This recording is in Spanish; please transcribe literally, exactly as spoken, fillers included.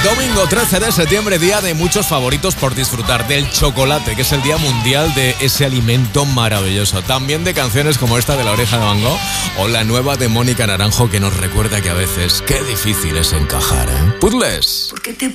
Domingo trece de septiembre, día de muchos favoritos por disfrutar del chocolate, que es el día mundial de ese alimento maravilloso. También de canciones como esta de La Oreja de Van Gogh o la nueva de Mónica Naranjo, que nos recuerda que a veces qué difícil es encajar, ¿eh? Puzzles. ¿Por qué te